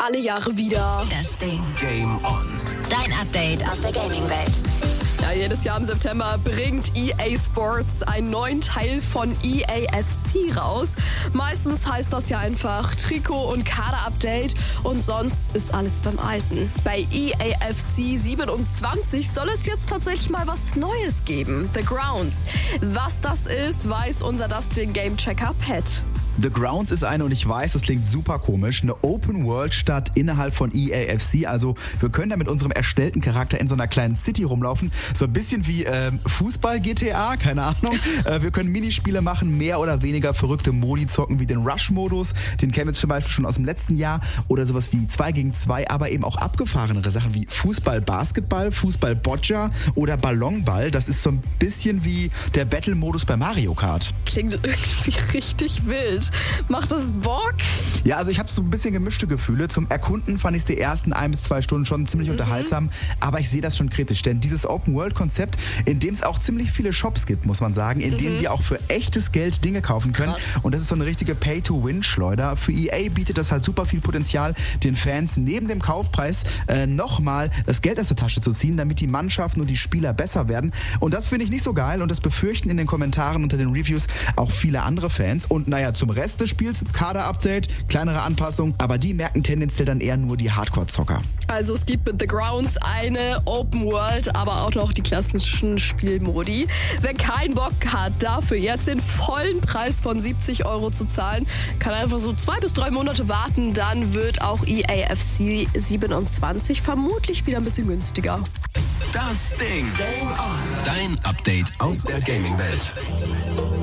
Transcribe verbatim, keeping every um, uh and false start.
alle Jahre wieder. Das Ding. Game On. Dein Update aus der Gaming-Welt. Ja, jedes Jahr im September bringt E A Sports einen neuen Teil von E A F C raus. Meistens heißt das ja einfach Trikot- und Kader-Update und sonst ist alles beim Alten. Bei E A F C siebenundzwanzig soll es jetzt tatsächlich mal was Neues geben. The Grounds. Was das ist, weiß unser Dustin Game-Checker Pat. The Grounds ist eine, und ich weiß, das klingt super komisch, eine Open-World-Stadt innerhalb von E A F C. Also wir können da mit unserem erstellten Charakter in so einer kleinen City rumlaufen. So ein bisschen wie äh, Fußball-G T A, keine Ahnung. Äh, wir können Minispiele machen, mehr oder weniger verrückte Modi zocken, wie den Rush-Modus. Den kennen wir zum Beispiel schon aus dem letzten Jahr. Oder sowas wie zwei gegen zwei, aber eben auch abgefahrenere Sachen wie Fußball-Basketball, Fußball-Boccia oder Ballonball. Das ist so ein bisschen wie der Battle-Modus bei Mario Kart. Klingt irgendwie richtig wild. Macht das Bock? Ja, also ich habe so ein bisschen gemischte Gefühle. Zum Erkunden fand ich es die ersten ein bis zwei Stunden schon ziemlich mhm. unterhaltsam, aber ich sehe das schon kritisch, denn dieses Open-World-Konzept, in dem es auch ziemlich viele Shops gibt, muss man sagen, in mhm. denen wir auch für echtes Geld Dinge kaufen können. Krass. Und das ist so eine richtige Pay-to-Win-Schleuder. Für E A bietet das halt super viel Potenzial, den Fans neben dem Kaufpreis äh, nochmal das Geld aus der Tasche zu ziehen, damit die Mannschaften und die Spieler besser werden. Und das finde ich nicht so geil und das befürchten in den Kommentaren unter den Reviews auch viele andere Fans. Und naja, zum Rest des Spiels, Kader-Update, kleinere Anpassungen, aber die merken tendenziell dann eher nur die Hardcore-Zocker. Also es gibt mit The Grounds eine Open World, aber auch noch die klassischen Spielmodi. Wer keinen Bock hat, dafür jetzt den vollen Preis von siebzig Euro zu zahlen, kann einfach so zwei bis drei Monate warten, dann wird auch E A F C siebenundzwanzig vermutlich wieder ein bisschen günstiger. Das Ding. Game On. Dein Update aus der Gaming-Welt.